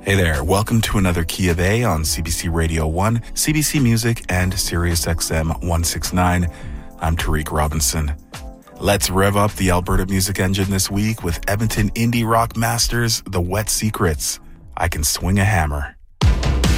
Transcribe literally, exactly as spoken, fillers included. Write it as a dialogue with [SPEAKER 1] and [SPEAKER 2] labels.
[SPEAKER 1] Hey there, welcome to another Key of A on C B C Radio one, C B C Music, and Sirius X M one sixty-nine. I'm Tariq Robinson. Let's rev up the Alberta music engine this week with Edmonton indie rock masters The Wet Secrets. I Can Swing a Hammer.